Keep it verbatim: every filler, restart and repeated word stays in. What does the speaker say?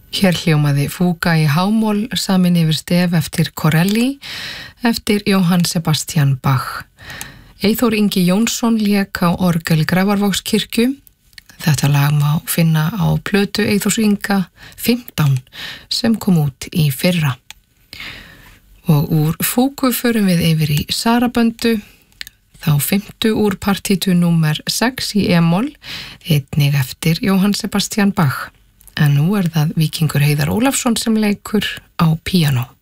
Hér hljómaði Fúga í hámól samin yfir stef eftir Corelli eftir Jóhann Sebastian Bach. Eyþór Ingi Jónsson lék á orgel Grafarvogskirkju. Þetta lag má finna á plötu Eyþórs Inga fimmtán sem kom út í fyrra. Og úr Fúgu förum við yfir í Saraböndu, þá fimmtu úr partítu númer sex í e-moll, einnig eftir Jóhann Sebastian Bach. En nú er það Víkingur Heiðar Ólafsson sem leikur á píanó.